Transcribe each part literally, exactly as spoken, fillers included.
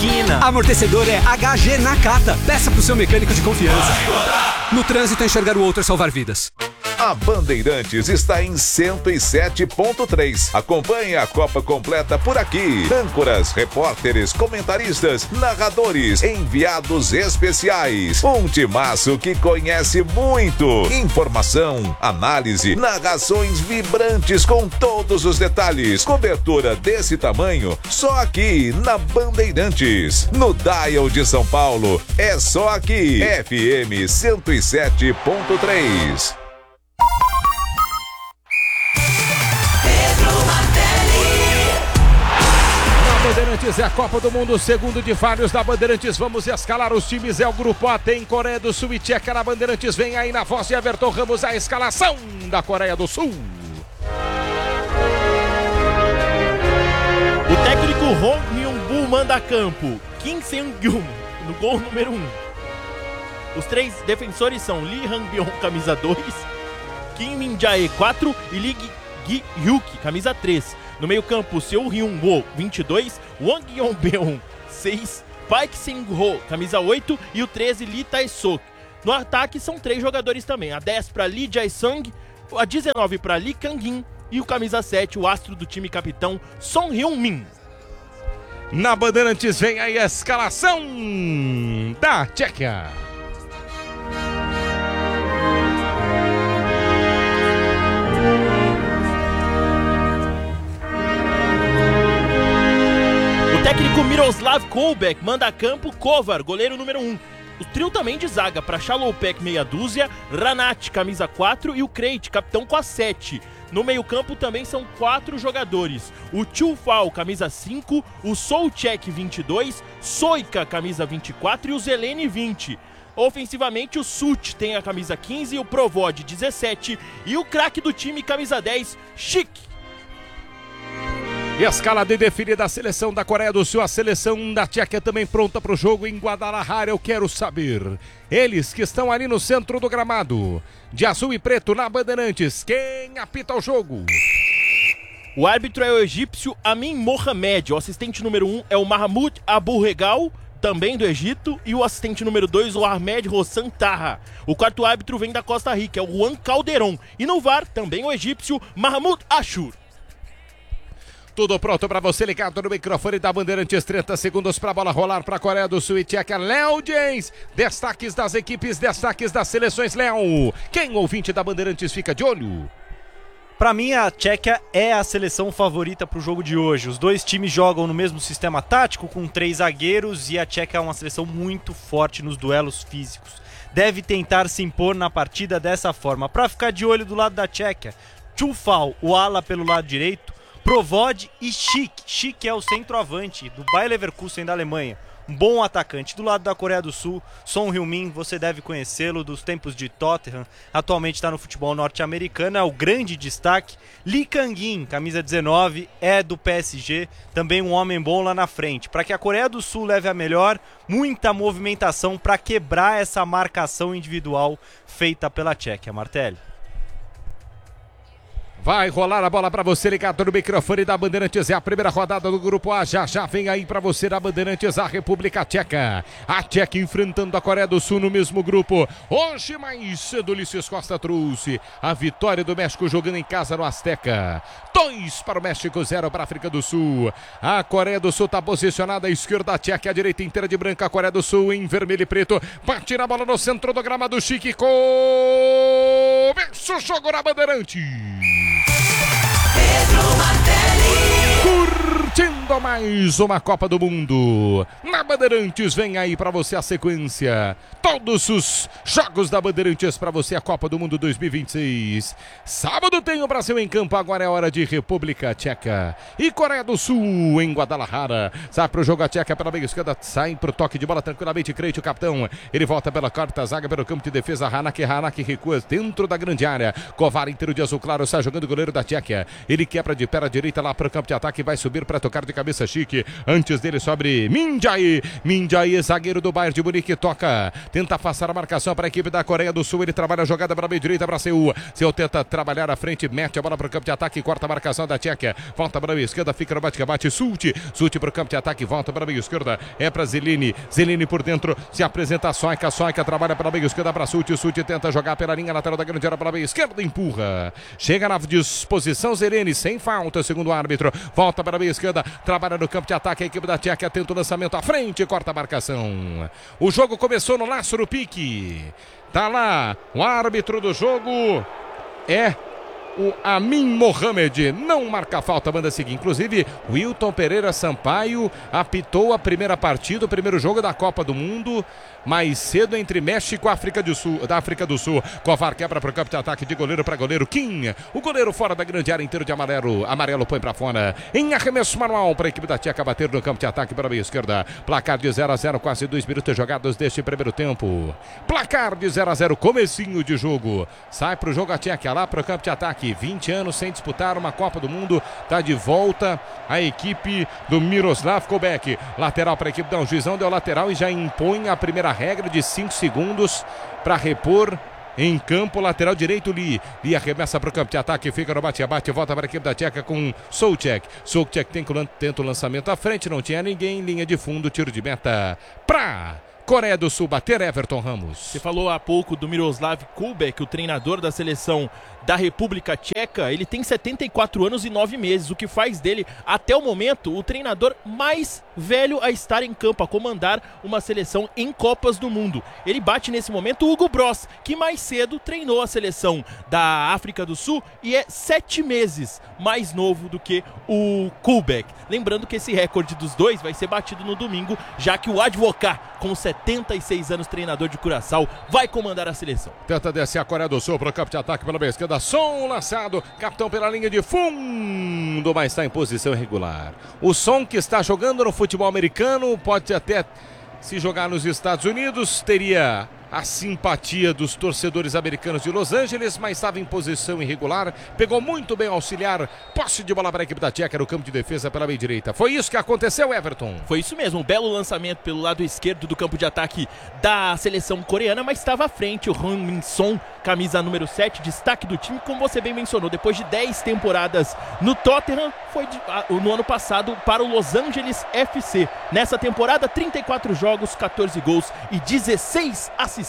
esquina. Amortecedor é H G Nakata. Peça pro seu mecânico de confiança. No trânsito, enxergar o outro é salvar vidas. A Bandeirantes está em cento e sete ponto três. Acompanhe a Copa completa por aqui. Âncoras, repórteres, comentaristas, narradores, enviados especiais. Um timaço que conhece muito. Informação, análise, narrações vibrantes com todos os detalhes. Cobertura desse tamanho só aqui na Bandeirantes. No Dial de São Paulo, é só aqui. F M cento e sete ponto três. Bandeirantes é a Copa do Mundo, segundo de vários da Bandeirantes. Vamos escalar os times, é o Grupo A, tem Coreia do Sul e Tcheca na Bandeirantes. Vem aí na voz de Everton Ramos a escalação da Coreia do Sul. O técnico Hong Myung-boo manda a campo Kim Seung-gyun no gol número um. Os três defensores são Lee Han-byung, camisa dois, Kim Min-jae, quatro e Lee Gi-hyuk, camisa três. No meio campo, Seo Hyun-woo, vinte e dois, Wang Yong-beon, seis, Park Seung-ho, camisa oito e o treze, Lee Tae-sok. No ataque são três jogadores também, a dez para Lee Jae-sung, a dezenove para Lee Kang-in e o camisa sete, o astro do time capitão, Son Heung-min. Na Bandeirantes vem aí a escalação da Tchequia. O técnico Miroslav Kolbek manda a campo Kovar, goleiro número um. O trio também de zaga para Chalopek, meia dúzia, Ranat, camisa quatro e o Krejci, capitão, com a sete. No meio campo também são quatro jogadores. O Chufal, camisa cinco, o Soucek, vinte e dois, Soika, camisa vinte e quatro e o Zelene, vinte. Ofensivamente, o Sut tem a camisa quinze, o Provod, dezessete e o craque do time, camisa dez, Chic. Escalada e definida a seleção da Coreia do Sul, a seleção da Tchequia também pronta para o jogo em Guadalajara. Eu quero saber, eles que estão ali no centro do gramado, de azul e preto na Bandeirantes, quem apita o jogo? O árbitro é o egípcio Amin Mohamed, o assistente número um é o Mahmoud Abu Regal, também do Egito, e o assistente número dois, o Ahmed Hossan Taha. O quarto árbitro vem da Costa Rica, é o Juan Calderon, e no V A R também o egípcio Mahmoud Ashur. Tudo pronto para você ligado no microfone da Bandeirantes, trinta segundos para a bola rolar para a Coreia do Sul e Tchequia. Léo James, destaques das equipes, destaques das seleções. Léo, quem ouvinte da Bandeirantes fica de olho? Para mim, a Tchequia é a seleção favorita para o jogo de hoje. Os dois times jogam no mesmo sistema tático, com três zagueiros, e a Tchequia é uma seleção muito forte nos duelos físicos. Deve tentar se impor na partida dessa forma. Para ficar de olho do lado da Tchequia, Chufal, o ala pelo lado direito, Provod e Schick. Schick é o centroavante do Bayer Leverkusen da Alemanha. Um bom atacante. Do lado da Coreia do Sul, Son Heung-min, você deve conhecê-lo dos tempos de Tottenham. Atualmente está no futebol norte-americano, é o grande destaque. Lee Kang-in, camisa dezenove, é do P S G. Também um homem bom lá na frente. Para que a Coreia do Sul leve a melhor, muita movimentação para quebrar essa marcação individual feita pela Tchequia. Martelli. Vai rolar a bola para você ligado no microfone da Bandeirantes. É a primeira rodada do Grupo A. Já já vem aí para você da Bandeirantes a República Tcheca. A Tcheca enfrentando a Coreia do Sul no mesmo grupo. Hoje mais cedo, Ulisses Costa trouxe a vitória do México jogando em casa no Azteca. Dois para o México, zero para a África do Sul. A Coreia do Sul está posicionada à esquerda, a Tcheca, a direita inteira de branca. A Coreia do Sul em vermelho e preto. Bate na bola no centro do gramado. Chique. Começa o jogo na Bandeirantes. Pedro Martelli. Curtindo mais uma Copa do Mundo. Na Bandeirantes vem aí para você a sequência. Todos os jogos da Bandeirantes para você a Copa do Mundo dois mil e vinte e seis. Sábado tem o Brasil em campo, agora é hora de República Tcheca e Coreia do Sul em Guadalajara. Sai pro jogo a Tcheca pela meia esquerda, sai pro toque de bola tranquilamente, Krejci, o capitão. Ele volta pela quarta zaga, pelo campo de defesa, Hanak, Hanak recua dentro da grande área. Kovar inteiro de azul claro, sai jogando o goleiro da Tchequia. Ele quebra de pé à direita lá pro campo de ataque, vai subir para tocar de cabeça chique. Antes dele sobre Min-jae. Min-jae, zagueiro do Bayern de Munique, toca. Tenta afastar a marcação para a equipe da Coreia do Sul. Ele trabalha a jogada para a meia direita para Seul. Seul tenta trabalhar à frente, mete a bola para o campo de ataque, corta a marcação da Tchequia. Volta para a meia esquerda, fica no bate-bate. Sult. Sult para o campo de ataque, volta para a meia esquerda. É para Zeline. Zeline por dentro. Se apresenta a Soika. Soika trabalha para a meia esquerda para Sult. Sult tenta jogar pela linha lateral da grande área para a meia esquerda. Empurra. Chega na disposição Zeline, sem falta, segundo o árbitro. Volta para a meia esquerda. Trabalha no campo de ataque. A equipe da Tchequia tenta o lançamento à frente, corta a marcação. O jogo começou no laço do pique. Tá lá, o árbitro do jogo é o Amin Mohamed. Não marca falta, manda seguir. Inclusive, Wilton Pereira Sampaio apitou a primeira partida, o primeiro jogo da Copa do Mundo, mais cedo entre México e África do Sul, da África do Sul. Kovar quebra para o campo de ataque de goleiro para goleiro. Kim, o goleiro fora da grande área, inteiro de amarelo. Amarelo põe para fora. Em arremesso manual para a equipe da Tcheca bater no campo de ataque para a meia esquerda. Placar de zero a zero, quase dois minutos jogados deste primeiro tempo. Placar de zero a zero, comecinho de jogo. Sai para o jogo a Tcheca lá para o campo de ataque. vinte anos sem disputar uma Copa do Mundo. Está de volta a equipe do Miroslav Koubek. Lateral para a equipe. Não, o juizão deu lateral e já impõe a primeira regra de cinco segundos para repor em campo. Lateral direito, Lee. Lee arremessa para o campo de ataque, fica no bate-abate, volta para a equipe da Tcheca com Souček. Souček tem, tenta o lançamento à frente, não tinha ninguém, linha de fundo, tiro de meta para Coreia do Sul bater. Everton Ramos. Você falou há pouco do Miroslav Koubek, o treinador da seleção da República Tcheca. Ele tem setenta e quatro anos e nove meses, o que faz dele, até o momento, o treinador mais velho a estar em campo, a comandar uma seleção em Copas do Mundo. Ele bate nesse momento o Hugo Bross, que mais cedo treinou a seleção da África do Sul e é sete meses mais novo do que o Koubek. Lembrando que esse recorde dos dois vai ser batido no domingo, já que o Advocat, com setenta e seis anos, treinador de Curaçao, vai comandar a seleção. Tenta descer a Coreia do Sul para o campo de ataque pela meia esquerda. Som lançado, capitão pela linha de fundo, mas está em posição irregular. O Som, que está jogando no futebol americano, pode até, se jogar nos Estados Unidos, teria a simpatia dos torcedores americanos de Los Angeles, mas estava em posição irregular. Pegou muito bem o auxiliar. Posse de bola para a equipe da Tcheca no campo de defesa pela meia direita. Foi isso que aconteceu, Everton? Foi isso mesmo, um belo lançamento pelo lado esquerdo do campo de ataque da seleção coreana, mas estava à frente o Hong Min-son, camisa número sete, destaque do time, como você bem mencionou. Depois de dez temporadas no Tottenham, foi de, a, no ano passado para o Los Angeles F C. Nessa temporada, trinta e quatro jogos, catorze gols e dezesseis assistências.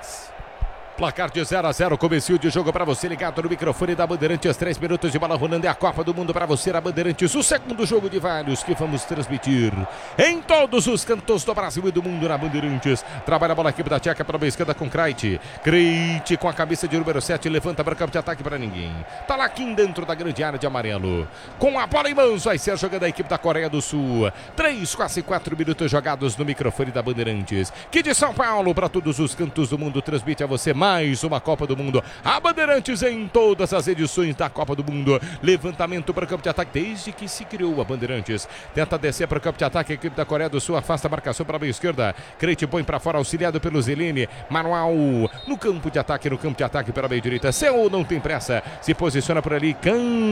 Placar de zero a zero, comecinho de jogo para você ligado no microfone da Bandeirantes. Três minutos de bola rolando, é a Copa do Mundo para você na Bandeirantes. O segundo jogo de vários que vamos transmitir em todos os cantos do Brasil e do mundo na Bandeirantes. Trabalha a bola, a equipe da Tcheca para a esquerda com Krejci. Krejci com a cabeça de número sete, levanta para o campo de ataque para ninguém. Tá lá aqui dentro da grande área de amarelo. Com a bola em mãos, vai ser jogando a equipe da Coreia do Sul. Três, quase quatro minutos jogados no microfone da Bandeirantes. Que de São Paulo para todos os cantos do mundo transmite a você mais Mais uma Copa do Mundo. A Bandeirantes em todas as edições da Copa do Mundo. Levantamento para o campo de ataque desde que se criou a Bandeirantes. Tenta descer para o campo de ataque. A equipe da Coreia do Sul afasta a marcação para a meia esquerda. Krejci põe para fora, auxiliado pelo Zeline. Manual no campo de ataque. No campo de ataque para a meia direita. Seul não tem pressa. Se posiciona por ali.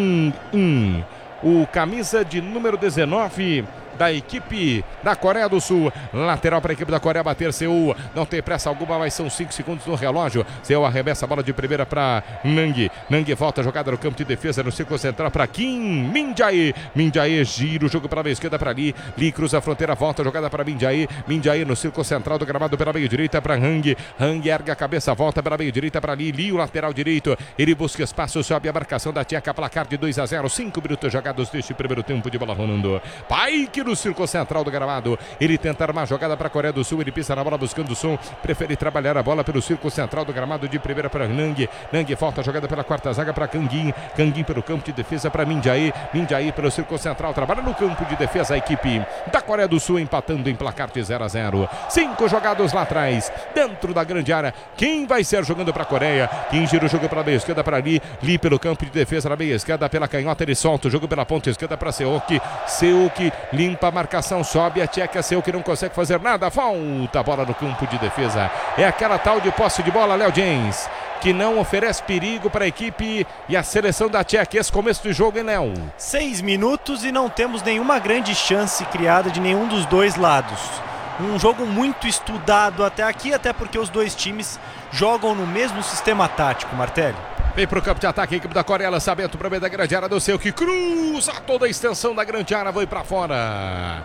Kang-in, o camisa de número dezenove da equipe da Coreia do Sul. Lateral para a equipe da Coreia bater. Seul não tem pressa alguma, mas são cinco segundos no relógio. Seul arremessa a bola de primeira para Nang. Nang volta a jogada no campo de defesa, no círculo central para Kim Min-jae. Min-jae gira o jogo para a esquerda para Lee. Lee cruza a fronteira, volta a jogada para Min-jae. Min-jae no círculo central do gramado pela meia direita para Hang. Hang ergue a cabeça, volta pela meia direita para Lee. Lee, o lateral direito. Ele busca espaço, sobe a marcação da Tcheca. Placar de dois a zero. cinco minutos jogados deste primeiro tempo de bola rolando. Paik no círculo central do gramado. Ele tenta armar a jogada para a Coreia do Sul. Ele pisa na bola buscando o Som. Prefere trabalhar a bola pelo círculo central do gramado de primeira para Nang. Nang volta a jogada pela quarta zaga para Kang-in. Kang-in pelo campo de defesa para Min-jae. Min-jae pelo círculo central. Trabalha no campo de defesa a equipe da Coreia do Sul, empatando em placar de zero a zero. Cinco jogados lá atrás, dentro da grande área. Quem vai ser jogando para a Coreia? Quem gira o jogo para a meia esquerda para Lee. Lee pelo campo de defesa na meia esquerda, pela canhota ele solta o jogo pela ponta esquerda para Seuk. Seuk limpa a marcação, sobe a Tcheca. Seuk não consegue fazer nada, falta a bola no campo de defesa. É aquela tal de posse de bola, Léo James. que não oferece perigo para a equipe e a seleção da Tchequia. Esse começo do jogo, hein, Léo? Seis minutos e não temos nenhuma grande chance criada de nenhum dos dois lados. Um jogo muito estudado até aqui, até porque os dois times jogam no mesmo sistema tático, Martelli. Vem pro campo de ataque, a equipe da Coreia, lançamento para o meio da grande área do Seu, que cruza toda a extensão da grande área, vai para fora.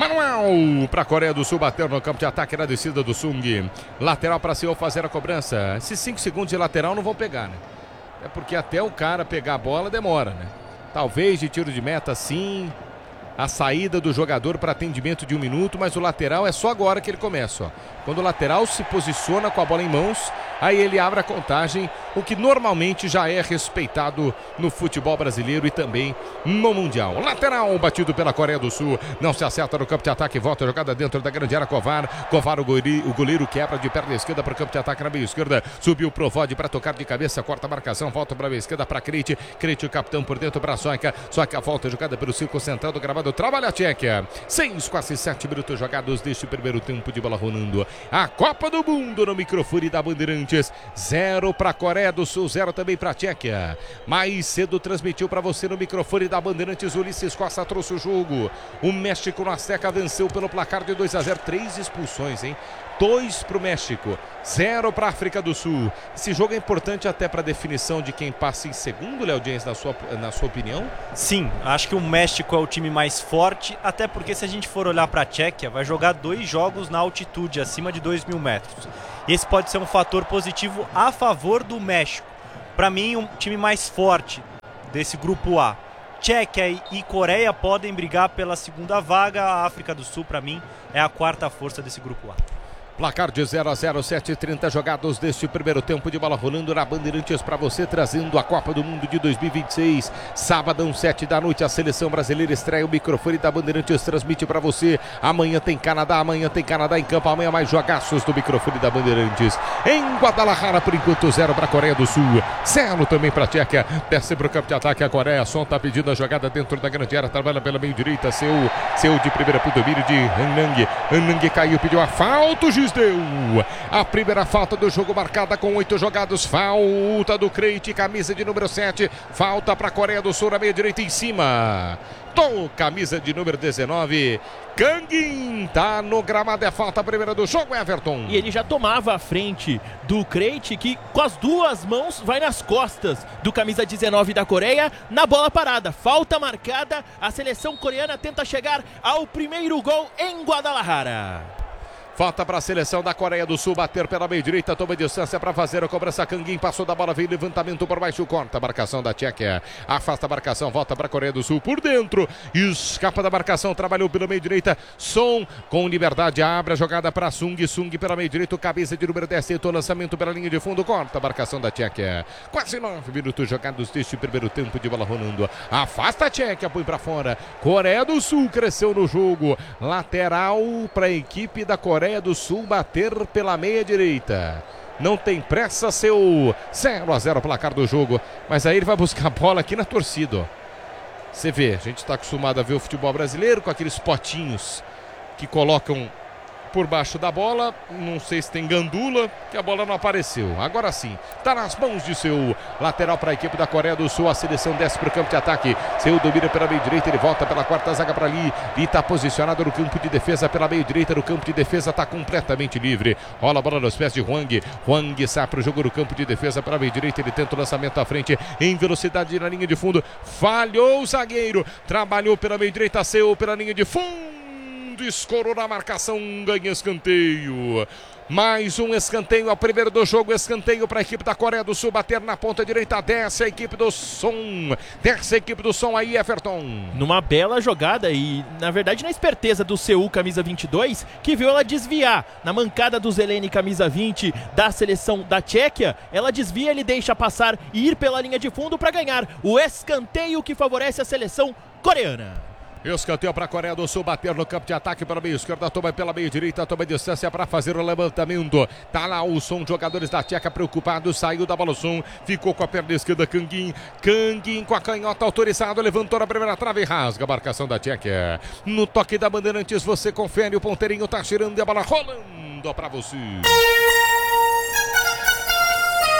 Manuel para a Coreia do Sul, bateu no campo de ataque na descida do Sung. Lateral para Seu fazer a cobrança. Esses cinco segundos de lateral não vão pegar, né? É porque até o cara pegar a bola demora, né? Talvez de tiro de meta, sim. A saída do jogador para atendimento de um minuto, mas o lateral é só agora que ele começa, ó. Quando o lateral se posiciona com a bola em mãos, aí ele abre a contagem, o que normalmente já é respeitado no futebol brasileiro e também no Mundial. Lateral batido pela Coreia do Sul, não se acerta no campo de ataque, volta a jogada dentro da grande área, Kovar. Kovar, o goleiro, o goleiro quebra de perna esquerda para o campo de ataque na meia esquerda, subiu pro Vode para tocar de cabeça, corta a marcação, volta para a meia esquerda para Krejci, Krejci o capitão por dentro para Soika, Soika volta a jogada pelo círculo central, gravado, trabalha a Tchequia. Seis, quase sete minutos jogados deste primeiro tempo de bola rolando. A Copa do Mundo no microfone da Bandeirantes. Zero para a Coreia do Sul, zero também para a Tchequia. Mais cedo transmitiu para você no microfone da Bandeirantes. Ulisses Costa trouxe o jogo. O México no Azteca venceu pelo placar de dois a zero. Três expulsões, hein? Dois para o México, zero para a África do Sul. Esse jogo é importante até para a definição de quem passa em segundo, Léo Dias, na sua, na sua opinião? Sim, acho que o México é o time mais forte, até porque se a gente for olhar para a Tchequia, vai jogar dois jogos na altitude, acima de dois mil metros. Esse pode ser um fator positivo a favor do México. Para mim, um time mais forte desse grupo A. Tchequia e Coreia podem brigar pela segunda vaga. A África do Sul, para mim, é a quarta força desse grupo A. Placar de zero a zero, sete e trinta jogados deste primeiro tempo de bola rolando na Bandeirantes para você, trazendo a Copa do Mundo de dois mil e vinte e seis. Sábado, sete da noite, a seleção brasileira estreia o microfone da Bandeirantes, transmite para você. Amanhã tem Canadá, amanhã tem Canadá em campo, amanhã mais jogaços do microfone da Bandeirantes. Em Guadalajara, por enquanto, zero para a Coreia do Sul, zero também para a Tchequia. Desce para o campo de ataque a Coreia, Son está pedindo a jogada dentro da grande área, trabalha pela meio direita, Seu, Seu de primeira para o domínio de Hanang. Hanang caiu, pediu a falta, o juiz deu. A primeira falta do jogo marcada com oito jogados. Falta do Krejci, camisa de número sete. Falta para a Coreia do Sul na meia direita em cima. Tô, camisa de número dezenove. Kangin tá no gramado, é falta a primeira do jogo, Everton. E ele já tomava a frente do Krejci, que com as duas mãos vai nas costas do camisa dezenove da Coreia, na bola parada. Falta marcada, a seleção coreana tenta chegar ao primeiro gol em Guadalajara. Falta para a seleção da Coreia do Sul bater pela meia direita, toma distância para fazer a cobrança. Kangin passou da bola, veio levantamento por baixo, corta a marcação da Tchequia, afasta a marcação, volta para a Coreia do Sul por dentro, escapa da marcação, trabalhou pela meia direita, Son com liberdade, abre a jogada para Sung, Sung pela meia direita, cabeça de número dez, tentou lançamento pela linha de fundo, corta a marcação da Tchequia. Quase nove minutos jogados deste primeiro tempo de bola rolando, afasta a Tchequia, põe para fora. Coreia do Sul cresceu no jogo, lateral para a equipe da Coreia do Sul bater pela meia direita. Não tem pressa, Seu, zero a zero placar do jogo, mas aí ele vai buscar a bola aqui na torcida, ó. Você vê, a gente está acostumado a ver o futebol brasileiro com aqueles potinhos que colocam por baixo da bola, não sei se tem gandula, que a bola não apareceu. Agora sim, tá nas mãos de Seu, lateral para a equipe da Coreia do Sul, a seleção desce para o campo de ataque, Seu domina pela meio direita, ele volta pela quarta zaga para ali, e tá posicionado no campo de defesa pela meio direita, no campo de defesa tá completamente livre, rola a bola nos pés de Hwang, Hwang sai para o jogo no campo de defesa pela meio direita, ele tenta o lançamento à frente, em velocidade na linha de fundo, falhou o zagueiro, trabalhou pela meio direita, Seu pela linha de fundo, escorou na marcação, ganha escanteio. Mais um escanteio, é o primeiro do jogo, escanteio para a equipe da Coreia do Sul, bater na ponta direita, desce a equipe do Son, desce a equipe do Son aí, Everton. Numa bela jogada e, na verdade, na esperteza do Seu, camisa vinte e dois, que viu ela desviar. Na mancada do Zeleny, camisa vinte, da seleção da Tchequia, ela desvia, ele deixa passar e ir pela linha de fundo para ganhar o escanteio que favorece a seleção coreana. Escanteio para a Coreia do Sul, bater no campo de ataque pela meia esquerda, toma pela meia direita, toma distância para fazer o levantamento. Tá lá o Son, jogadores da Tcheca preocupados, saiu da bola o Son, ficou com a perna esquerda Kangin, Kangin com a canhota autorizado, levantou na primeira trave e rasga a marcação da Tcheca. No toque da Bandeirantes você confere, o ponteirinho tá girando e a bola rolando para você.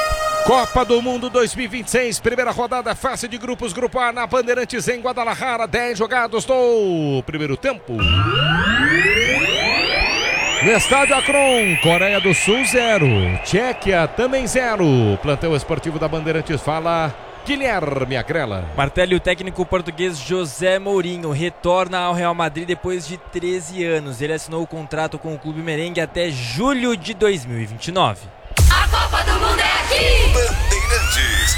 Copa do Mundo dois mil e vinte e seis, primeira rodada, fase de grupos, Grupo A na Bandeirantes em Guadalajara, dez jogados no primeiro tempo. No estádio Akron, Coreia do Sul zero, Tchequia também zero. Plantel esportivo da Bandeirantes fala Guilherme Agrela. Martelli, o técnico português José Mourinho retorna ao Real Madrid depois de treze anos. Ele assinou o contrato com o clube merengue até julho de dois mil e vinte e nove. A Copa do Mundo é aqui! Bandeirantes.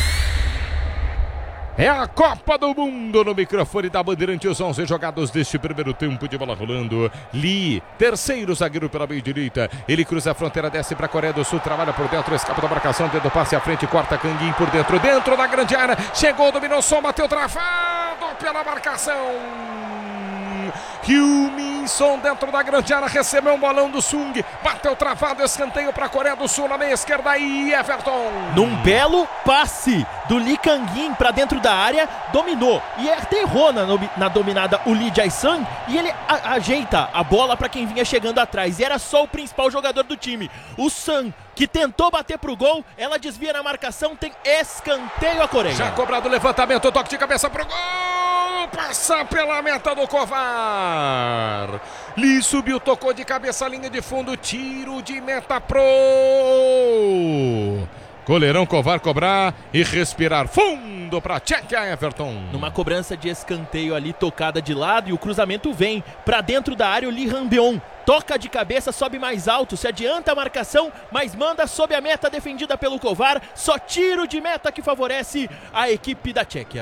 É a Copa do Mundo no microfone da Bandeirantes, onze jogados deste primeiro tempo de bola rolando. Lee, terceiro zagueiro pela meia direita. Ele cruza a fronteira, desce para a Coreia do Sul, trabalha por dentro, escapa da marcação, dentro do passe à frente, corta Canguinho por dentro, dentro da grande área. Chegou, dominou, som, bateu travado pela marcação. Hilminson dentro da grande área, recebeu um bolão do Sung, bateu travado, escanteio para a Coreia do Sul na meia esquerda e Everton. Num belo passe do Lee Kang-in para dentro da área, dominou e aterrou na, na dominada o Lee Jae-sung e ele a, ajeita a bola para quem vinha chegando atrás. E era só o principal jogador do time, o Sun, que tentou bater pro gol, ela desvia na marcação, tem escanteio a Coreia. Já cobrado o levantamento, toque de cabeça pro gol, passa pela meta do Kovar. Lee subiu, tocou de cabeça, linha de fundo, tiro de meta pro goleirão Kovar cobrar e respirar fundo para Tchequia, Everton. Numa cobrança de escanteio ali, tocada de lado, e o cruzamento vem para dentro da área, o Lee Han-beon toca de cabeça, sobe mais alto, se adianta a marcação, mas manda sob a meta defendida pelo Kovar. Só tiro de meta que favorece a equipe da Tchequia.